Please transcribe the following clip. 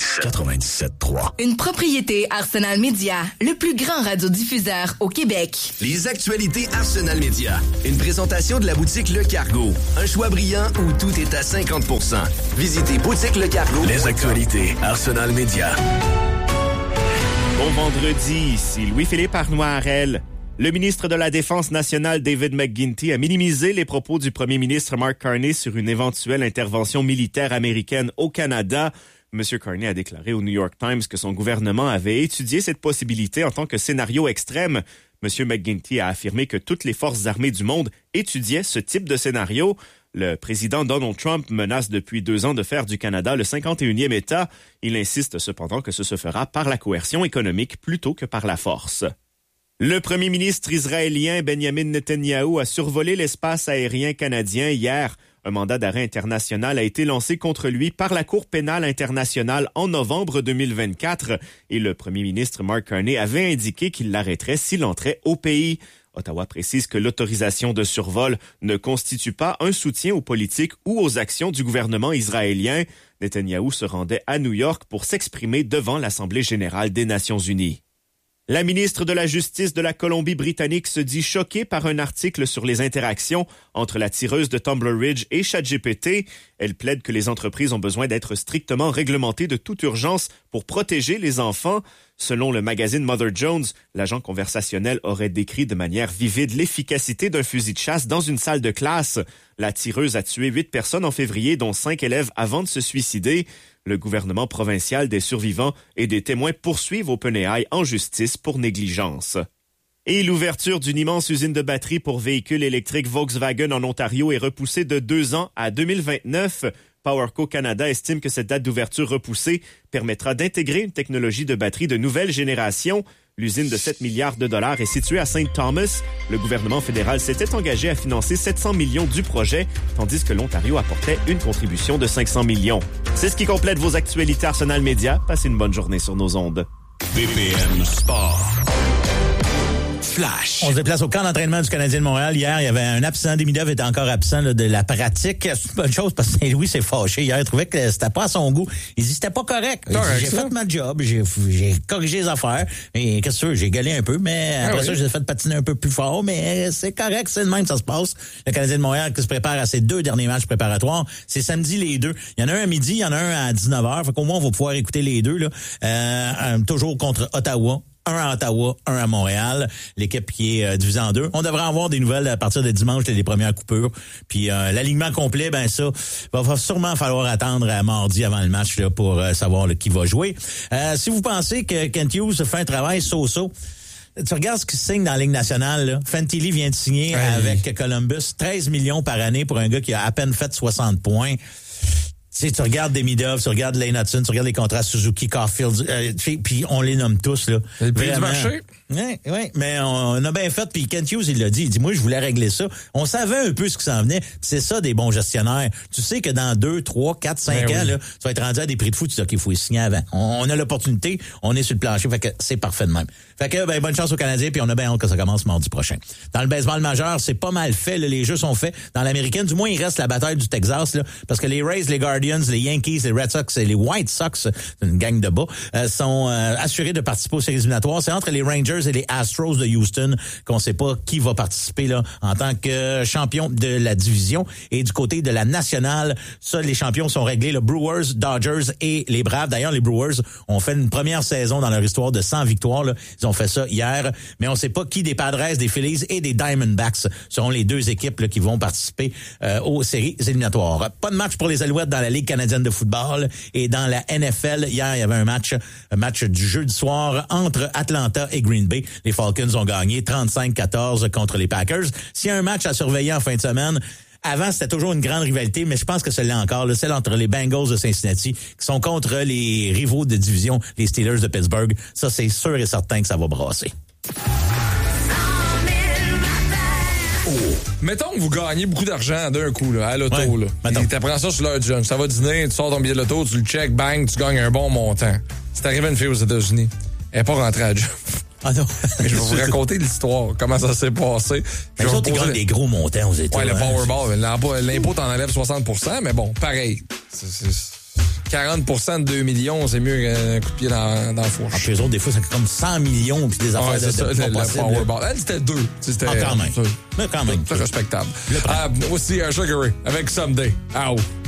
97.3. Une propriété Arsenal Media, le plus grand radiodiffuseur au Québec. Les actualités Arsenal Media. Une présentation de la boutique Le Cargo. Un choix brillant où tout est à 50%. Visitez boutique Le Cargo. Les actualités Arsenal Media. Bon vendredi, ici Louis-Philippe Arnoirel. Le ministre de la Défense nationale, David McGuinty, a minimisé les propos du premier ministre Mark Carney sur une éventuelle intervention militaire américaine au Canada. M. Carney a déclaré au New York Times que son gouvernement avait étudié cette possibilité en tant que scénario extrême. M. McGuinty a affirmé que toutes les forces armées du monde étudiaient ce type de scénario. Le président Donald Trump menace depuis 2 ans de faire du Canada le 51e État. Il insiste cependant que ce se fera par la coercion économique plutôt que par la force. Le premier ministre israélien Benjamin Netanyahou a survolé l'espace aérien canadien hier. Un mandat d'arrêt international a été lancé contre lui par la Cour pénale internationale en novembre 2024 et le premier ministre Mark Carney avait indiqué qu'il l'arrêterait s'il entrait au pays. Ottawa précise que l'autorisation de survol ne constitue pas un soutien aux politiques ou aux actions du gouvernement israélien. Netanyahou se rendait à New York pour s'exprimer devant l'Assemblée générale des Nations unies. La ministre de la Justice de la Colombie-Britannique se dit choquée par un article sur les interactions entre la tireuse de Tumbler Ridge et ChatGPT. Elle plaide que les entreprises ont besoin d'être strictement réglementées de toute urgence pour protéger les enfants. Selon le magazine Mother Jones, l'agent conversationnel aurait décrit de manière vivide l'efficacité d'un fusil de chasse dans une salle de classe. La tireuse a tué 8 personnes en février, dont 5 élèves avant de se suicider. Le gouvernement provincial, des survivants et des témoins poursuivent OpenAI en justice pour négligence. Et l'ouverture d'une immense usine de batteries pour véhicules électriques Volkswagen en Ontario est repoussée de 2 ans à 2029. PowerCo Canada estime que cette date d'ouverture repoussée permettra d'intégrer une technologie de batterie de nouvelle génération. L'usine de 7 milliards de dollars est située à St. Thomas. Le gouvernement fédéral s'était engagé à financer 700 millions du projet, tandis que l'Ontario apportait une contribution de 500 millions. C'est ce qui complète vos actualités Arsenal Media. Passez une bonne journée sur nos ondes. BPM Sport. Flash. On se déplace au camp d'entraînement du Canadien de Montréal. Hier, il y avait un absent. Demidov était encore absent là, de la pratique. C'est une bonne chose parce que Saint-Louis s'est fâché hier. Il trouvait que c'était pas à son goût. Il dit c'était pas correct. Il dit, j'ai fait ma job. J'ai corrigé les affaires. Et qu'est-ce que tu veux? J'ai gueulé un peu, mais après ça, j'ai fait patiner un peu plus fort. Mais c'est correct. C'est de même que ça se passe. Le Canadien de Montréal qui se prépare à ses 2 derniers matchs préparatoires. C'est samedi les 2. Il y en a un à midi, il y en a un à 19h. Fait qu'au moins, on va pouvoir écouter les 2. Là. Toujours contre Ottawa. Un à Ottawa, un à Montréal. L'équipe qui est divisée en 2. On devrait avoir des nouvelles à partir de dimanche, les premières coupures. Puis l'alignement complet, ben ça, va sûrement falloir attendre à mardi avant le match là, pour savoir qui va jouer. Si vous pensez que Kent Hughes fait un travail so-so, tu regardes ce qu'il signe dans la Ligue nationale. Là. Fantilli vient de signer avec Columbus 13 millions par année pour un gars qui a à peine fait 60 points. Tu sais, tu regardes Demidov, tu regardes Lane Hudson, tu regardes les contrats Suzuki, Caulfield, puis on les nomme tous, là. Le prix du marché. Oui, mais on a bien fait, puis Kent Hughes, il l'a dit. Il dit, moi, je voulais régler ça. On savait un peu ce qui s'en venait. C'est ça, des bons gestionnaires. Tu sais que dans 2, 3, 4, 5 ans, là, tu vas être rendu à des prix de fou. Tu dis, OK, il faut y signer avant. On a l'opportunité, on est sur le plancher, fait que c'est parfait de même. Fait que, ben, bonne chance aux Canadiens, puis on a bien hâte que ça commence mardi prochain. Dans le baseball majeur, c'est pas mal fait, là, les jeux sont faits. Dans l'américaine, du moins, il reste la bataille du Texas, là, parce que les Rays, les Guardians, les Yankees, les Red Sox et les White Sox, une gang de bas, sont assurés de participer aux séries éliminatoires. C'est entre les Rangers et les Astros de Houston qu'on sait pas qui va participer là en tant que champion de la division. Et du côté de la nationale, ça, les champions sont réglés, le Brewers, Dodgers et les Braves. D'ailleurs, les Brewers ont fait une première saison dans leur histoire de 100 victoires. Là. Ils ont fait ça hier, mais on sait pas qui des Padres, des Phillies et des Diamondbacks seront les 2 équipes là, qui vont participer aux séries éliminatoires. Pas de match pour les Alouettes dans la Ligue canadienne de football et dans la NFL. Hier, il y avait un match du jeudi soir entre Atlanta et Green Bay. Les Falcons ont gagné 35-14 contre les Packers. S'il y a un match à surveiller en fin de semaine, avant, c'était toujours une grande rivalité, mais je pense que celle-là encore, là, celle entre les Bengals de Cincinnati, qui sont contre les rivaux de division, les Steelers de Pittsburgh. Ça, c'est sûr et certain que ça va brasser. Mettons que vous gagnez beaucoup d'argent d'un coup là, à l'auto. Ouais, là. Tu apprends ça sur l'heure du jeune. Ça va dîner, tu sors ton billet de l'auto, tu le check, bang, tu gagnes un bon montant. C'est arrivé à une fille aux États-Unis. Elle n'est pas rentrée à job. Ah non. Mais je vais vous raconter l'histoire, comment ça s'est passé. Les autres, ils gagnent des gros montants aux États-Unis. Ouais, le Powerball. L'impôt t'en enlève 60%, mais bon, pareil. 40% de 2 millions, c'est mieux qu'un coup de pied dans le four. Puis eux autres, des fois, c'est comme 100 millions puis des affaires c'est ça, pas le possibles. Powerball. Elle, c'était 2. Quand même. Mais quand même. C'est respectable. Aussi, Sugar Ray avec Someday. Ow.